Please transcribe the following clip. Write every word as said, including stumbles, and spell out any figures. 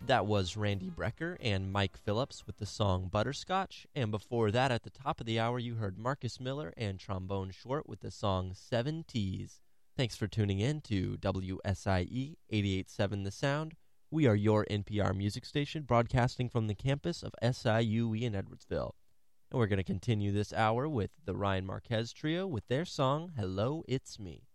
That was Randy Brecker and Mike Phillips with the song Butterscotch, and before that at the top of the hour you heard Marcus Miller and Trombone Short with the song Seven T's. Thanks for tuning in to W S I E eighty-eight point seven The Sound. We are your N P R music station broadcasting from the campus of S I U E in Edwardsville. And we're going to continue this hour with the Ryan Marquez Trio with their song Hello, It's Me.